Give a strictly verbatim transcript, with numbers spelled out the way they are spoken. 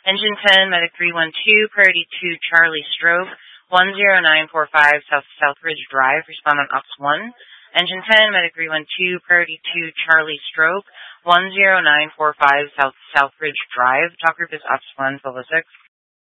Engine ten, Medic three one two, Priority two, Charlie Stroke, one zero nine four five South Southridge Drive, respond on Ops one. Engine ten, Medic three one two, Priority two, Charlie Stroke, one zero nine four five South Southridge Drive. Talk group is Ops one, Solo six.